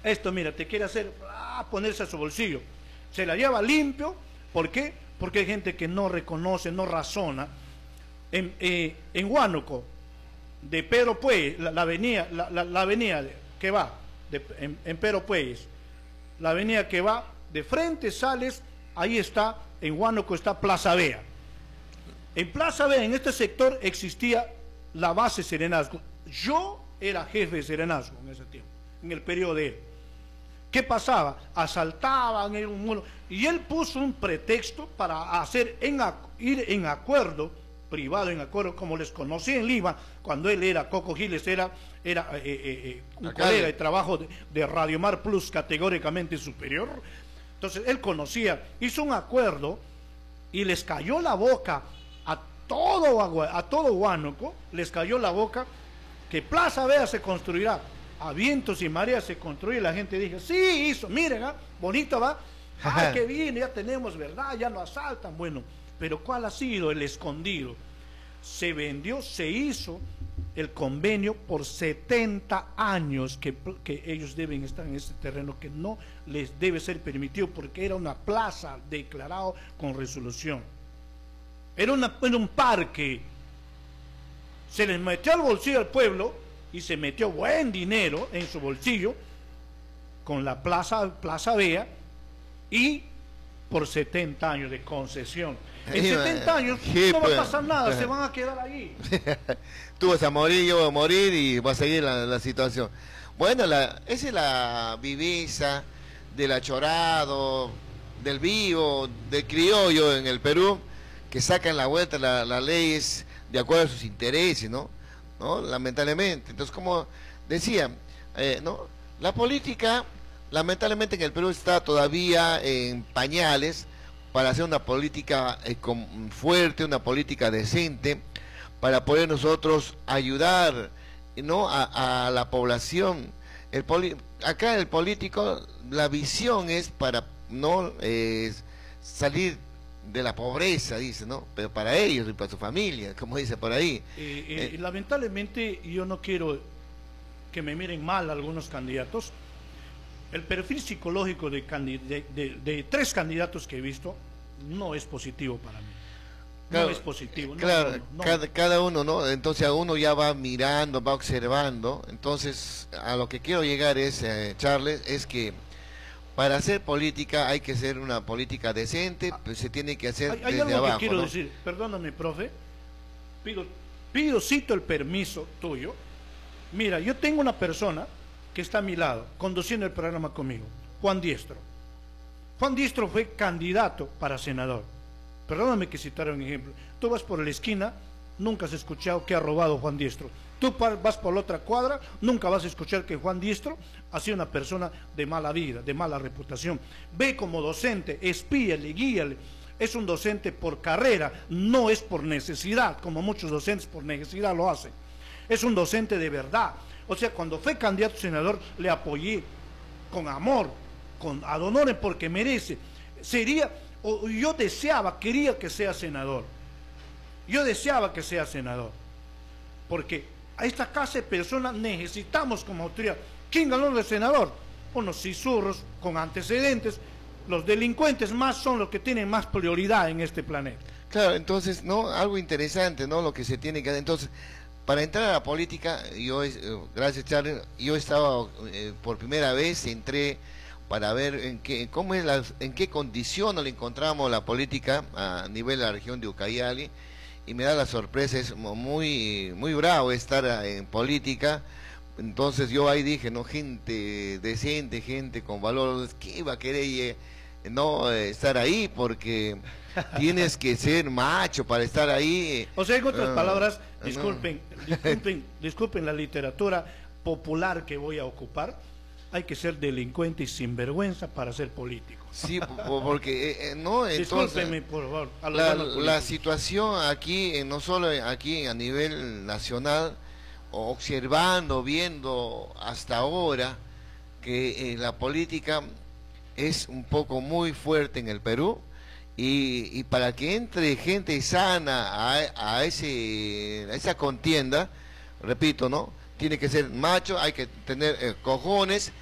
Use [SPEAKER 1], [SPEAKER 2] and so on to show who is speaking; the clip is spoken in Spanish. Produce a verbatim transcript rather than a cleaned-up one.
[SPEAKER 1] esto mira, te quiere hacer, ah, ponerse a su bolsillo. Se la lleva limpio, ¿por qué? Porque hay gente que no reconoce, no razona. En, eh, en Huánuco, de Pedro Pueyes, la, la avenida, la, la, la avenida que va, de, en, en Pedro Pueyes, la avenida que va, de frente sales, ahí está, en Huánuco está Plaza Vea. En Plaza Vea, en este sector, existía la base Serenazgo. Yo era jefe de Serenazgo en ese tiempo, en el periodo de él. ¿Qué pasaba? Asaltaban en un muro, y él puso un pretexto para hacer en, ir en acuerdo, privado en acuerdo, como les conocí en Lima, cuando él era, Coco Giles era, era eh, eh, eh, un Acá colega de trabajo de, de Radio Mar Plus categóricamente superior. Entonces él conocía, hizo un acuerdo y les cayó la boca a todo, a todo Huánuco, les cayó la boca que Plaza Vea se construirá. A vientos y mareas se construye, la gente dice, sí, hizo, miren, ¿ah? Bonito va, ah, qué bien, ya tenemos, ¿verdad? Ya no asaltan, bueno, pero ¿cuál ha sido el escondido? Se vendió, se hizo el convenio por setenta años que, que ellos deben estar en este terreno, que no les debe ser permitido porque era una plaza declarado con resolución. Era, una, era un parque, se les metió al bolsillo al pueblo y se metió buen dinero en su bolsillo con la plaza, plaza Vea y por setenta años de concesión. En setenta años no va a pasar nada, se van a quedar ahí.
[SPEAKER 2] Tú vas a morir, yo voy a morir y va a seguir la, la situación. Bueno, la, esa es la viveza del achorado, del vivo, del criollo en el Perú, que sacan la vuelta las la leyes de acuerdo a sus intereses, ¿no? ¿No? Lamentablemente. Entonces, como decía, eh, ¿no? La política, lamentablemente en el Perú está todavía en pañales para hacer una política eh, con, fuerte, una política decente, para poder nosotros ayudar, ¿no? a, a la población. El poli acá el político, la visión es para no eh, salir de la pobreza, dice, ¿no? Pero para ellos y para su familia, como dice por ahí.
[SPEAKER 1] Eh, eh, eh. Lamentablemente, yo no quiero que me miren mal algunos candidatos. El perfil psicológico de, de, de, de tres candidatos que he visto no es positivo para mí. No claro, es positivo.
[SPEAKER 2] Claro,
[SPEAKER 1] no, no, no.
[SPEAKER 2] Cada, cada uno, ¿no? Entonces a uno ya va mirando, va observando. Entonces, a lo que quiero llegar es, eh, Charles, es que para hacer política hay que hacer una política decente, pues se tiene que hacer
[SPEAKER 1] hay, hay
[SPEAKER 2] desde
[SPEAKER 1] algo
[SPEAKER 2] abajo,
[SPEAKER 1] que quiero
[SPEAKER 2] ¿no?
[SPEAKER 1] decir, perdóname, profe, pido, pido, cito el permiso tuyo. Mira, yo tengo una persona que está a mi lado, conduciendo el programa conmigo, Juan Diestro. Juan Diestro fue candidato para senador. Perdóname que citara un ejemplo. Tú vas por la esquina, nunca has escuchado que ha robado Juan Diestro. Tú vas por la otra cuadra, nunca vas a escuchar que Juan Diestro ha sido una persona de mala vida, de mala reputación. Ve como docente, espíale, guíale. Es un docente por carrera, no es por necesidad, como muchos docentes por necesidad lo hacen. Es un docente de verdad. O sea, cuando fue candidato a senador, le apoyé con amor, con ad honorem, porque merece. Sería, o yo deseaba, quería que sea senador. Yo deseaba que sea senador. Porque a esta clase de personas necesitamos como autoridad. ¿Quién ganó de senador? Unos cisurros con antecedentes. Los delincuentes más son los que tienen más prioridad en este planeta.
[SPEAKER 2] Claro, entonces, ¿no? Algo interesante, ¿no? Lo que se tiene que hacer. Entonces, para entrar a la política, yo, eh, gracias Charles, yo estaba eh, por primera vez, entré para ver en qué, cómo es la, en qué condiciones le encontramos la política a nivel de la región de Ucayali, y me da la sorpresa, es muy, muy bravo estar en política. Entonces yo ahí dije, no, gente decente, gente con valores, ¿qué iba a querer no estar ahí? Porque tienes que ser macho para estar ahí.
[SPEAKER 1] O sea, en otras uh, palabras, disculpen,
[SPEAKER 2] no.
[SPEAKER 1] disculpen, disculpen la literatura popular que voy a ocupar, hay que ser delincuente y sinvergüenza para ser político.
[SPEAKER 2] Sí, porque eh, no, entonces,
[SPEAKER 1] discúlpenme por favor. A
[SPEAKER 2] la, la situación aquí, no solo aquí a nivel nacional, observando, viendo hasta ahora que eh, la política es un poco muy fuerte en el Perú, y, y para que entre gente sana a, a, ese, a esa contienda, repito, ¿no? Tiene que ser macho, hay que tener eh, cojones